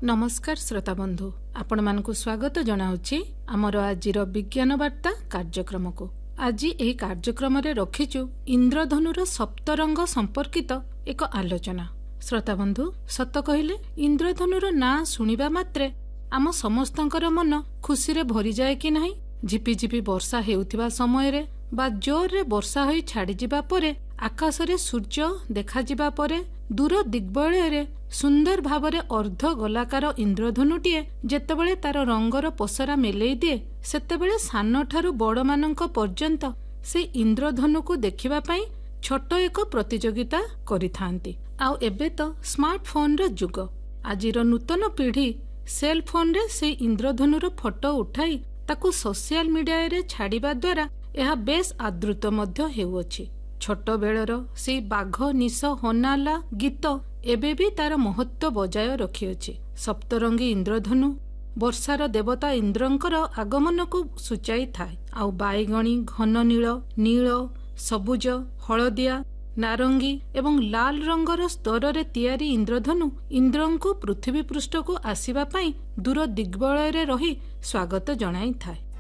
नमस्कार श्रोता बंधु आपण मानकु स्वागत जनाउछि आमर आजिर विज्ञान वार्ता कार्यक्रम को। आज एही कार्यक्रम रे रखिछु इंद्रधनुर सप्तरंग संपर्कित एक आलोचना। श्रोता बंधु सत कहिले इंद्रधनुर ना सुनिबा मात्रे आम समस्तंकर मन खुशी रे भरी जाए कि नहीं। झिपि झिपि वर्षा हेउथिबा समय रे बा जोर रे वर्षा होई छाड़ी जिबा परे आकाश रे सूर्य देखा जिबा परे दूर दिग्बलय रे सुंदर भावरे अर्ध गोलाकार इंद्रधनुटीए जेतेबेले तार रंगर पसरा मेलेई दिए सेतेबेले सान ठारू बड़ मानक पर्यंत से इंद्रधनु को देखिबा पई छोट एक प्रतियोगिता करिथांती। आउ एबे तो स्मार्टफोन रो जुग। आजिर नूतन पीढ़ी सेल फोन रे से इंद्रधनुर फोटो उठाई ताकू सोशल मीडिया रे छाड़िबा द्वारा यह बेस आदृत मध्य हेउअछि। छोट बेलर से बाघ निश होनाला गीत एबे भी तार महत्व बजाय रखिअछि। सप्तरंगी इंद्रधनु वर्षार देवता इंद्रंकर आगमन को सूचाई थाए। आउ बाईगणी घन नील नील सबुज हलदिया नारंगी एवं लाल रंगर स्तर रे तैयारी इंद्रधनु इंद्रंको पृथ्वी पृष्ठ को आसीबा पई दूर दिग्बलय रे रही स्वागत जणाई थाए।